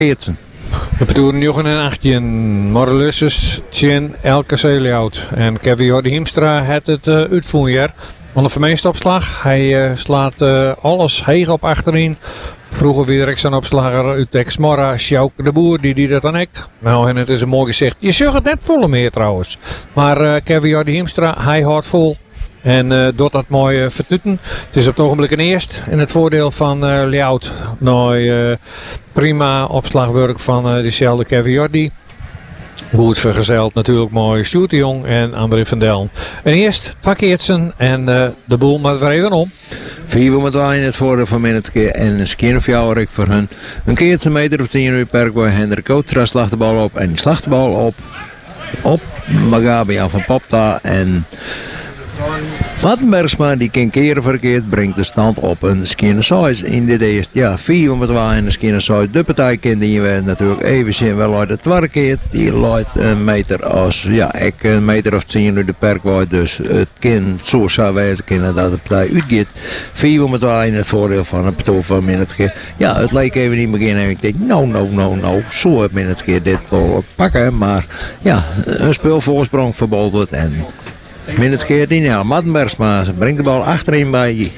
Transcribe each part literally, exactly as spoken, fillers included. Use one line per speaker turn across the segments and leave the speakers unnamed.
Keertsen.
De Petoeren Jochen en achttien, Morrelusses, Tjen, Elke Zeelihout. En Kevin Jordi Hiemstra had het uh, uitvoerjaar. Van de vermeestopslag. Hij uh, slaat uh, alles heeg op achterin. Vroeger weer ik zijn opslager uit Exmorra, Sjouke de Boer, die die dat dan ik. Nou, en het is een mooi gezicht. Je zult het net volle meer trouwens. Maar uh, Kevin Jordi Hiemstra, hij houdt vol. En uh, doet dat mooi uh, vertutten. Het is op het ogenblik een eerst. In het voordeel van uh, Ljout. Nou, uh, prima opslagwerk van uh, diezelfde Kevin Jordi. Goed vergezeld natuurlijk mooi Sjoerd de Jong en André van Deln. En eerst twee Keertsen en uh, de boel maar weer even om.
Vier met wij in het voordeel van Minnetske en een skin of jou voor hun. Een Keertsen meter of tien uur per bij Hendrik Koutra slacht de bal op en die slacht de bal op. Op Magabi aan van Popta en Mattenbergsma die kan keren verkeerd brengt de stand op een skinner in dit eerste. Ja, vier met wij in de skinner de partij kende je natuurlijk even zien wel uit het tweede die luidt een meter als ja, ik een meter of tien uur de perkwijk, dus het kind zo zou wijzen kunnen dat de partij uitgaat. Vier met wij in het voordeel van het petool van Minnetske. Ja, het leek even niet beginnen en ik denk nou, nou, nou, nou, zo heeft Minnetske dit wel pakken, maar ja, een speelvoorsprong verboden wordt en Minnetske tien, ja, Mattenbergsma brengt de bal achterin bij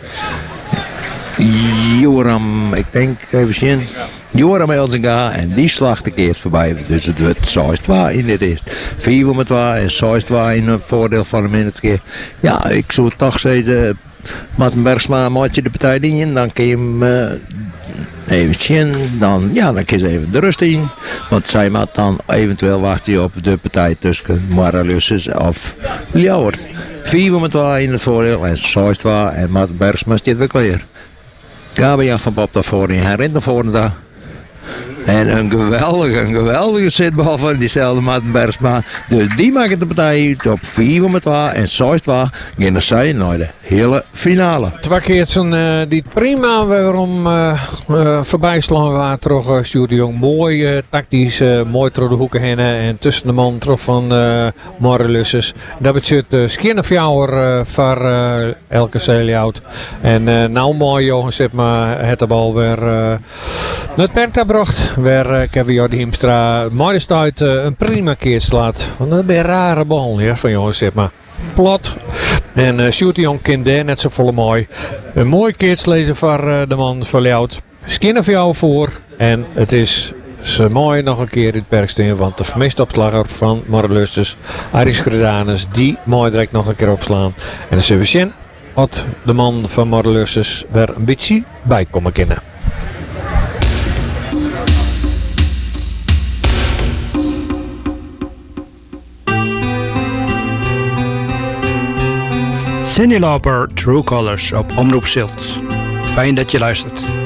Joram, ik denk even zien, Joram Elzinga en die slacht de keert voorbij. Dus het wordt zes twee in dit eerst. vier met twee en zes twee in het voordeel van de Minnetske. Ja, ik zou toch zeggen, Mattenbergsma maakt je de partij niet in, dan kun je hem uh, even zien, dan, ja, dan kun je even de rust in. Want zij moet dan eventueel wachten op de partij tussen Morrelusses of Ljouwert. vier met twee in het voordeel en zes twee en Mattenbergsma staat weer klaar. Gabriel van Bob daarvoor in, hij rent naar voren daar. En een geweldige, een geweldige zitbal van diezelfde Mattenbergsma. Dus die maakt de partij uit op vier met twee en zes twee. En zij naar de hele finale.
Twee keertsen uh, die prima waarom uh, uh, voorbij slaan waren toch uh, Sjoerd de Jong. Mooi uh, tactisch, uh, mooi door de hoeken heen en tussen de man terug van uh, Morrelusses. Dat betekent uh, skinnerfjouwer uh, voor uh, Elke Zeelihout. En uh, nou mooi jongens, zet maar het de bal weer uh, het perk bracht. Waar uh, Kevin Jordi Hiemstra mooi is uit uh, een prima keer slaat. Van een beetje rare bal ja, van jongens, zeg maar. Plat. En uh, Sjoerd de Jong kind daar net zo volle mooi. Een mooi keertslezen voor uh, de man van Ljout. Skinner voor jou voor. En het is zo mooi nog een keer in het perksteen. Want de vermiste opslager van Morrelusses, Aris Gredanus, die mooi direct nog een keer opslaan. En de Severcien had de man van Morrelusses weer een beetje bij komen kennen.
Cyndi Lauper, True Colors op Omroep Zilt. Fijn dat je luistert.